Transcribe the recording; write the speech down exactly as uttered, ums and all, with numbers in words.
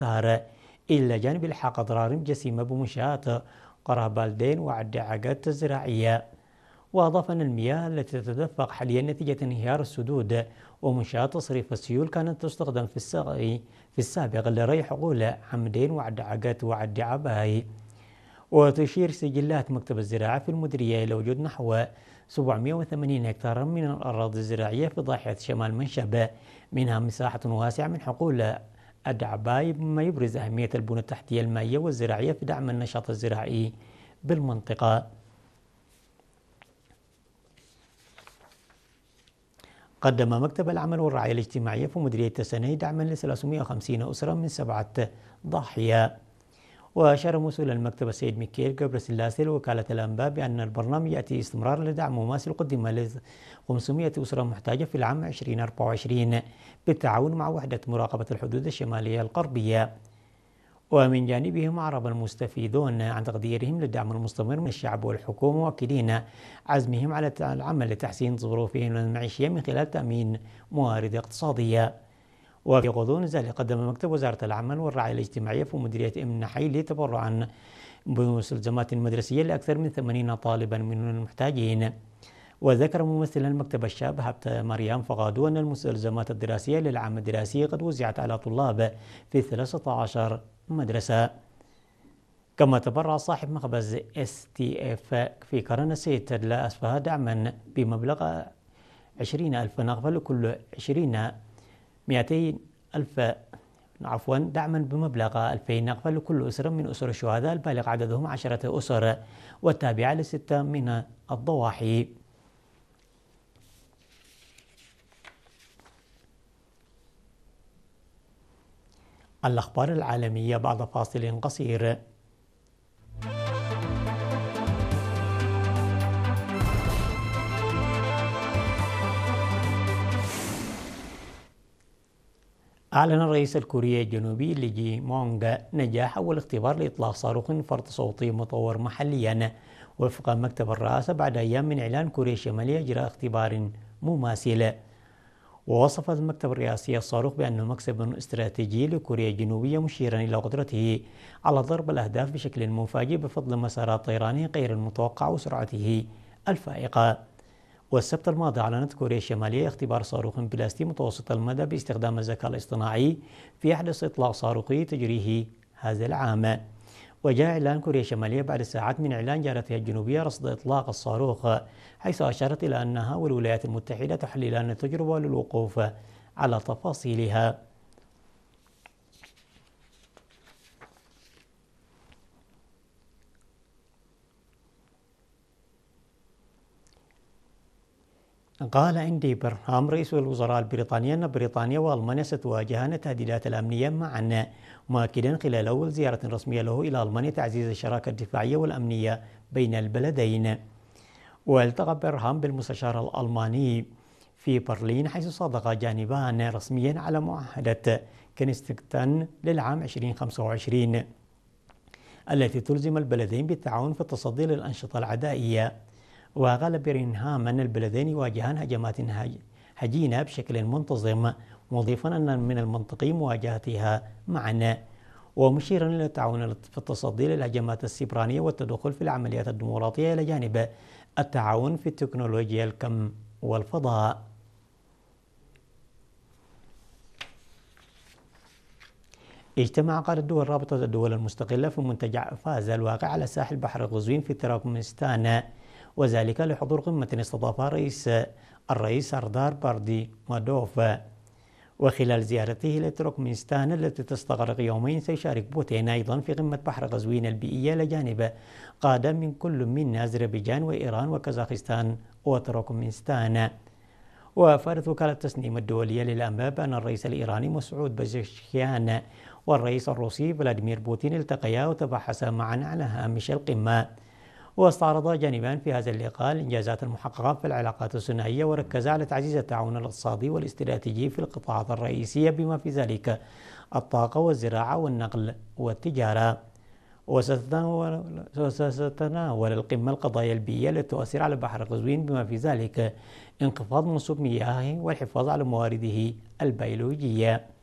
إلى جانب إلحاق أضرار جسيمة بمنشآت قرى بالدين والدعاقات الزراعية. وأضاف أن المياه التي تتدفق حاليا نتيجة انهيار السدود ومنشآت تصريف السيول كانت تستخدم في السقي في السابق لري حقول عمدين والدعاقات والدعاباي. وتشير سجلات مكتب الزراعة في المديرية إلى وجود نحو سبعمئة وثمانين هكتارا من الأراضي الزراعية في ضاحية شمال منشب، منها مساحة واسعة من حقول الدعباي، مما يبرز أهمية البنى التحتية المائية والزراعية في دعم النشاط الزراعي بالمنطقة. قدم مكتب العمل والرعاية الاجتماعية في مديرية تسني دعما ل ثلاثمئة وخمسين أسرة من سبعة ضاحية. وأشار مسؤول المكتب السيد ميكيل غبرسيلاسي لوكالة الأنباء بأن البرنامج يأتي استمرار لدعم مماثل قدم ل خمسمئة أسرة محتاجة في العام ألفين وأربعة وعشرين بالتعاون مع وحدة مراقبة الحدود الشمالية الغربية. ومن جانبهم أعرب المستفيدون عن تقديرهم للدعم المستمر من الشعب والحكومة، مؤكدين عزمهم على العمل لتحسين ظروفهم المعيشية من خلال تأمين موارد اقتصادية. وفي غضون ذلك قدم مكتب وزارة العمل والرعاية الاجتماعية في مديرية أم نحيل تبرعا بمستلزمات مدرسية لأكثر من ثمانين طالبا من المحتاجين. وذكر ممثل المكتب الشاب هبت مريم فغادو أن المستلزمات الدراسية للعام الدراسي قد وزعت على طلاب في ثلاثة عشر مدرسة. كما تبرع صاحب مخبز اس تي اف في قرن السيد لأسفها دعما بمبلغ عشرين ألف نغفة لكل عشرين مئتين ألف عفوا دعما بمبلغ ألفين نغفة لكل أسرة من أسر الشهداء البالغ عددهم عشرة أسر والتابعة لستة من الضواحي. الأخبار العالمية بعد فاصل قصير. أعلن الرئيس الكوري الجنوبي لي جي مونغ نجاح أول اختبار لإطلاق صاروخ فرد صوتي مطور محليا وفق مكتب الرئاسة بعد أيام من إعلان كوريا الشمالية إجراء اختبار مماثل. ووصف المكتب الرئاسي الصاروخ بأنه مكسب استراتيجي لكوريا الجنوبية، مشيرا إلى قدرته على ضرب الأهداف بشكل مفاجئ بفضل مسارات طيرانه غير المتوقعة وسرعته الفائقة. والسبت الماضي أعلنت كوريا الشمالية اختبار صاروخ بلاستي متوسط المدى باستخدام الذكاء الاصطناعي في أحدث إطلاق صاروخي تجريه هذا العام. وجاء إعلان كوريا الشمالية بعد ساعات من إعلان جارتها الجنوبية رصد إطلاق الصاروخ، حيث أشارت إلى أنها والولايات المتحدة تحللان التجربة للوقوف على تفاصيلها. قال إندي برهام رئيس الوزراء البريطاني أن بريطانيا وألمانيا ستواجهان التهديدات الأمنية معا، مؤكدا خلال أول زيارة رسمية له إلى ألمانيا تعزيز الشراكة الدفاعية والأمنية بين البلدين. والتقى برهام بالمستشار الألماني في برلين، حيث صادق جانبان رسميا على معاهدة كنستنغتون للعام ألفين وخمسة وعشرين التي تلزم البلدين بالتعاون في التصدي للأنشطة العدائية. وقال برينهام أن البلدين يواجهان هجمات هجينة بشكل منتظم، مضيفا أن من المنطقي مواجهتها معا، ومشيرا إلى التعاون في التصدي للهجمات السيبرانية والتدخل في العمليات الديمقراطية إلى جانب التعاون في التكنولوجيا الكم والفضاء. اجتمع قادة دول رابطة الدول المستقلة في منتجع فاز الواقع على ساحل بحر قزوين في تركمانستان، وذلك لحضور قمة استضافها رئيس الرئيس سردار باردي مادوف. وخلال زيارته لتركمانستان التي تستغرق يومين، سيشارك بوتين أيضا في قمة بحر قزوين البيئية لجانب قادة من كل من أذربيجان وإيران وكازاخستان وتركمانستان. وأفادت وكالة التسنيم الدولية للأنباء بأن الرئيس الإيراني مسعود بزشكيان والرئيس الروسي فلاديمير بوتين التقيا وتباحثا معا على هامش القمة. واستعرض جانبان في هذا اللقاء الإنجازات المحققة في العلاقات الثنائية، وركزا على تعزيز التعاون الاقتصادي والاستراتيجي في القطاعات الرئيسية بما في ذلك الطاقة والزراعة والنقل والتجارة. وستتناول القمة القضايا البيئية التي تؤثر على بحر قزوين بما في ذلك انخفاض منسوب مياهه والحفاظ على موارده البيولوجية.